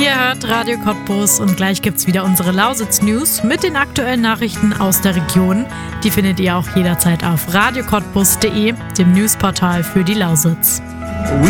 Ihr hört Radio Cottbus und gleich gibt's wieder unsere Lausitz-News mit den aktuellen Nachrichten aus der Region. Die findet ihr auch jederzeit auf radiocottbus.de, dem Newsportal für die Lausitz.